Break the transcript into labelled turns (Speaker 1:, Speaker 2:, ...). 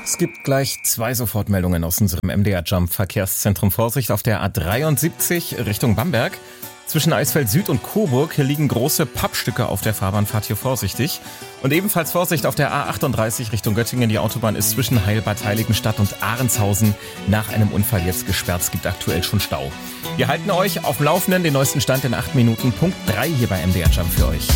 Speaker 1: Es gibt gleich 2 Sofortmeldungen aus unserem MDR Jump Verkehrszentrum. Vorsicht auf der A73 Richtung Bamberg. Zwischen Eisfeld Süd und Coburg liegen große Pappstücke auf der Fahrbahn. Fahrt hier vorsichtig. Und ebenfalls Vorsicht auf der A38 Richtung Göttingen. Die Autobahn ist zwischen Heilbad Heiligenstadt und Ahrenshausen nach einem Unfall jetzt gesperrt. Es gibt aktuell schon Stau. Wir halten euch auf dem Laufenden, den neuesten Stand in 8 Minuten. Punkt 3 hier bei MDR Jump für euch.